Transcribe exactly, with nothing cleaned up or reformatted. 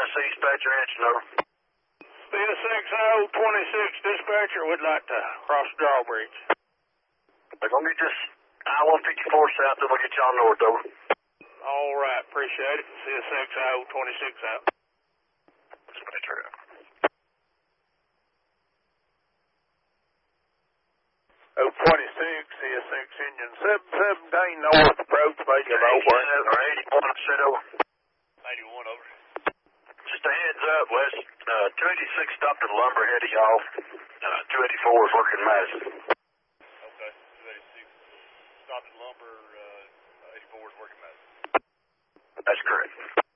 dispatcher answer over. C S X oh twenty-six dispatcher would like to cross the drawbridge. They're going to get this I one fifty-four south, then we'll get y'all north over. All right, appreciate it. C S X oh twenty-six out. Dispatcher out. oh twenty-six, C S X engine seven seventeen north, approach base of eighty-seven or eighty-one, set over. eighty-one over. Just a heads up, Wes. Uh, two eighty-six stopped at the lumber ahead of y'all. Uh, two eighty-four is working Madison. Okay, two eighty-six stopped at lumber, uh, eighty-four is working Madison. That's correct.